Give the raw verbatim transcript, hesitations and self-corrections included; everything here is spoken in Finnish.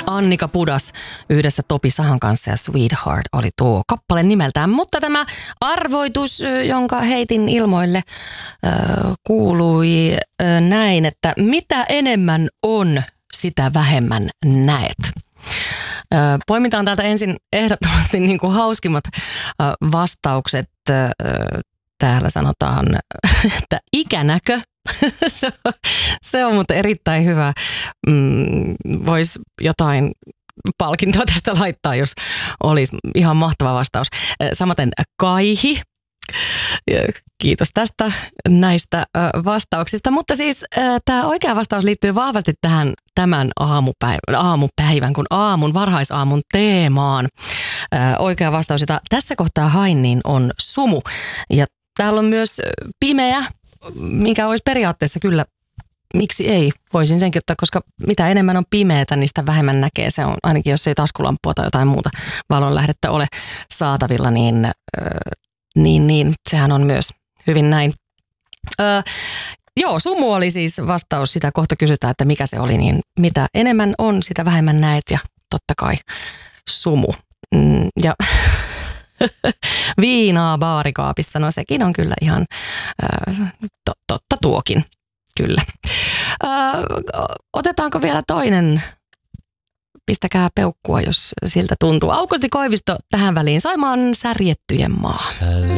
Annika Pudas yhdessä Topi Sahan kanssa ja Sweetheart oli tuo kappale nimeltään. Mutta tämä arvoitus, jonka heitin ilmoille, kuului näin, että mitä enemmän on, sitä vähemmän näet. Poimitaan täältä ensin ehdottomasti niin kuin hauskimmat vastaukset. Täällä sanotaan, että ikänäkö. se, on, se on mutta erittäin hyvä. Mm, Voisi jotain palkintoa tästä laittaa, jos olisi ihan mahtava vastaus. Samaten kaihi. Kiitos tästä näistä vastauksista. Mutta siis tämä oikea vastaus liittyy vahvasti tähän tämän aamupäivän, aamupäivän kun aamun, varhaisaamun teemaan. Oikea vastaus, jota tässä kohtaa hain, niin on sumu. Ja täällä on myös pimeä, mikä olisi periaatteessa kyllä, miksi ei, voisin senkin ottaa, koska mitä enemmän on pimeätä, niin sitä vähemmän näkee. Se on ainakin, jos ei taskulampua tai jotain muuta valonlähdettä ole saatavilla, niin, niin, niin sehän on myös hyvin näin. Öö, joo, sumu oli siis vastaus, sitä kohta kysytään, että mikä se oli, niin mitä enemmän on, sitä vähemmän näet ja totta kai sumu. Mm, ja viinaa baarikaapissa, no sekin on kyllä ihan äh, to, totta tuokin, kyllä. Äh, otetaanko vielä toinen? Pistäkää peukkua, jos siltä tuntuu. Aukusti Koivisto tähän väliin, Saimaan särjettyjen maa.